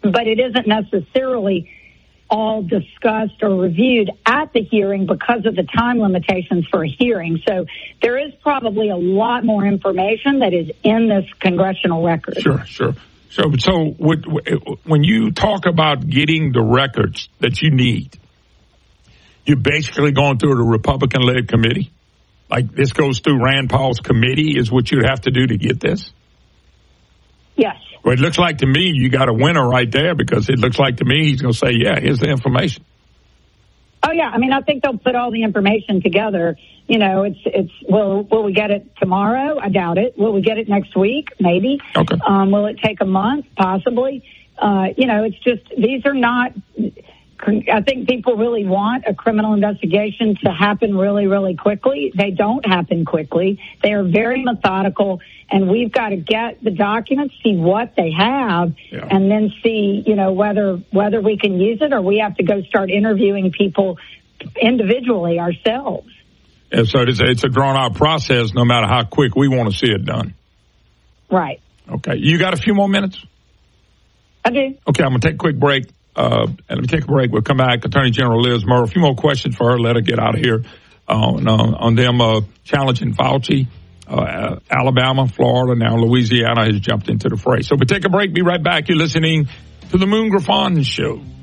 but it isn't necessarily all discussed or reviewed at the hearing because of the time limitations for a hearing. So there is probably a lot more information that is in this congressional record. Sure. So when you talk about getting the records that you need, you're basically going through the Republican-led committee? Like this goes through Rand Paul's committee is what you have to do to get this? Yes. Well, it looks like to me you got a winner right there, because it looks like to me he's going to say, yeah, here's the information. Oh, yeah. I mean, I think they'll put all the information together. You know, will we get it tomorrow? I doubt it. Will we get it next week? Maybe. Okay. Will it take a month? Possibly. It's just, these are not, I think people really want a criminal investigation to happen really, really quickly. They don't happen quickly. They are very methodical, and we've got to get the documents, see what they have, and then see, whether we can use it or we have to go start interviewing people individually ourselves. And so it's a drawn-out process no matter how quick we want to see it done. Right. Okay. You got a few more minutes? I do. Okay, I'm going to take a quick break. And let me take a break. We'll come back. Attorney General Liz Murrow. A few more questions for her. Let her get out of here on them challenging Fauci. Alabama, Florida, now Louisiana has jumped into the fray. So we take a break. Be right back. You're listening to the Moon Griffon Show.